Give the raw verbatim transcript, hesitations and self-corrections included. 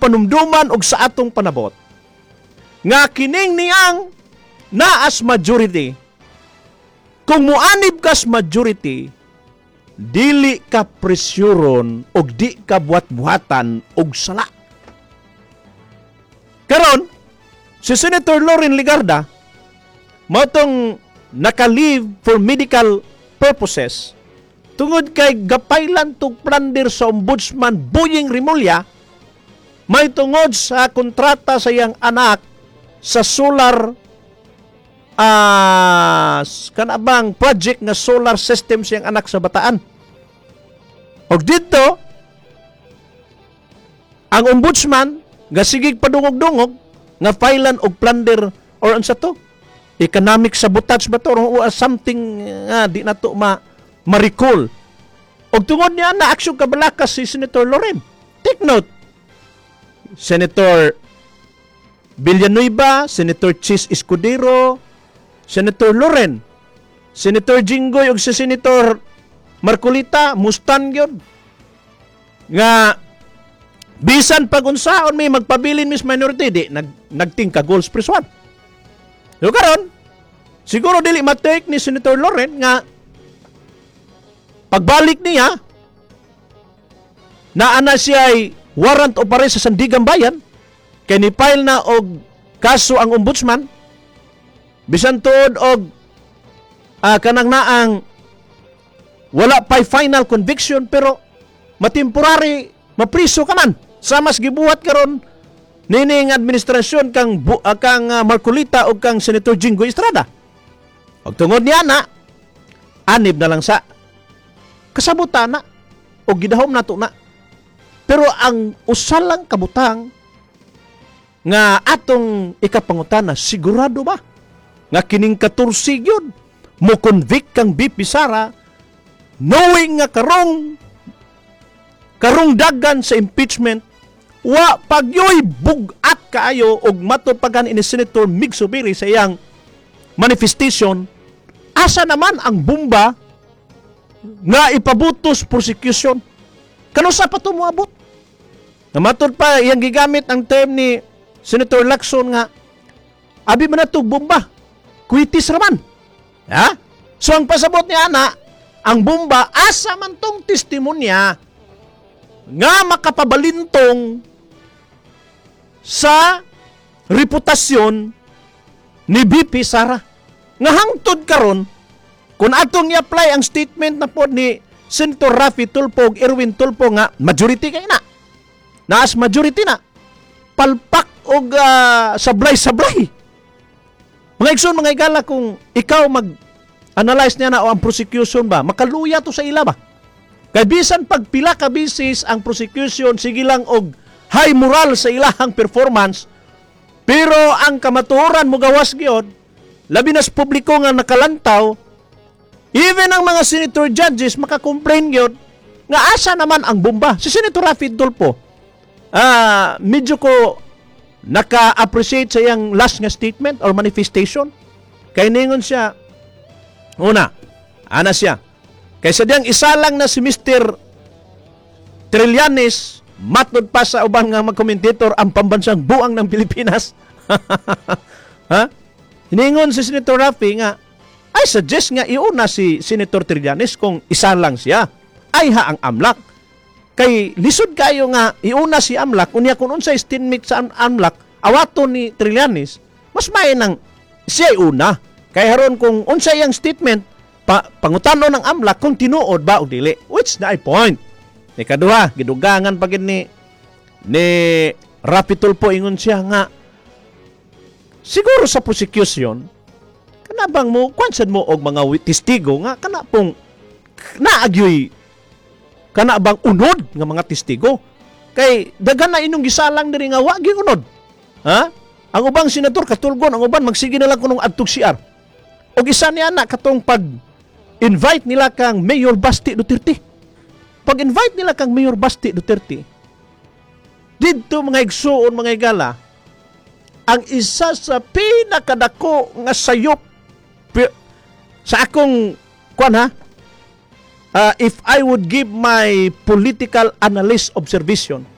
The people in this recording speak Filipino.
panumduman og sa atong panabot nga kining niyang naas majority. Kung muanib kas majority, dili ka presyuron og di ka buhat-buhatan og sala. Karon, si Senator Loren Legarda mao tong naka-leave for medical purposes tungod kay gapaylan tog plunder sa Ombudsman Boying Rimulya may tungod sa kontrata sa iyang anak sa solar uh, kanabang project nga solar system sa iyang anak sa Bataan. Og dito ang Ombudsman gasigig padungog-dungog nga filean og plunder or unsa to? Economic sabotage ba to or something nga uh, di na to ma ma-recall. Og tungod niya na aksyon kabalakas si Senator Loren. Take note, Senator Villanueva, Senator Chis Escudero, Senator Loren, Senator Jinggoy ug si Senator Marcolita mustan gyud nga bisan pag-unsaon may magpabilin mis minority di nag nagtingka goals prison. So karon siguro dili ma-take ni Senator Loren nga pagbalik niya naana siya ay warrant of arrest sa Sandigan Bayan kay ni-file na og kaso ang Ombudsman bisan tuod og uh, kanang naang wala pa final conviction pero matemporary mapriso ka man sa mas gibuhat karon nining administrasyon kang bu, uh, kang uh, Marcolita o kang Senator Jinggoy Estrada. Og tungod niya na anib na lang sa kasabutan na o gidahom nato na. Pero ang usalang kabutang nga atong ikapangutana sigurado ba nga kining katursi gyud mo convict kang B P Sara knowing nga karong karong dagan sa impeachment wa pagyoy bugat kaayo og matupagan ini Senator Mig Zubiri sa iyang manifestation asa naman ang bomba nga ipabutos prosecution kanusa pa to moabot namatod pa iyang gigamit ang term ni Senator Lacson nga abi man natog bomba kuitis raman ha so ang pasabot niya ana ang bomba asa man tong testimonya nga makapabalintong sa reputasyon ni B P Sara. Nga hangtod karon kung atong i-apply ang statement na po ni Senator Raffy Tulfo ug Erwin Tulfo nga majority kay na. Naas majority na. Palpak og uh, sablay-sablay. Mga igsoon, mga igala, kung ikaw mag-analyze niya na o ang prosecution ba, makaluya to sa ila ba? Kay bisan pagpila ka bisis ang prosecution sige lang og high moral sa ilahang performance pero ang kamatuoran mo gawas gyud labi na sa publiko nga nakalantaw even ang mga senator judges maka-complain gyud nga asa naman ang bomba. Si Senator Raffy Tulfo ah medyo ko naka-appreciate sa iyang last nga statement or manifestation kay ningon siya una ana siya kaysa diyang isa lang na si Mister Trillanes matod pa sa uban nga mag-commentator ang pambansang buang ng Pilipinas. Ha? Hiningon si Senator Raffy nga I suggest nga iuna si Senator Trillanes kung isa lang siya. Ay ha ang AMLAC. Kay lisod kayo nga iuna si AMLAC unya kung unsay stinmate sa AMLAC awato ni Trillanes mas may nang siya una. Kay haron kung unsay ang statement pa, pangutano ng AMLAC kung tinuod ba o dili. Which na point. Ni kaduha, gidugangan pagid ni ni Raffy Tulfo ingon siya nga siguro sa prosecution kanabang mo kwansan mo og mga testigo nga kana pong naagyoy kana bang unod nga mga testigo kay daghan na inong gisalang diri nga wa gyud unod. Ha? Ang ubang senador katulgon, ang uban magsige na lang kunong adtog C R. Og isa niya na katong pag invite nila kang Mayor Basti Duterte. Pag-invite nila kang Mayor Basti Duterte, dito mga igsuon, mga igala, ang isa sa pinakadako nga sayop sa akong, kuan ha, uh, if I would give my political analyst observation,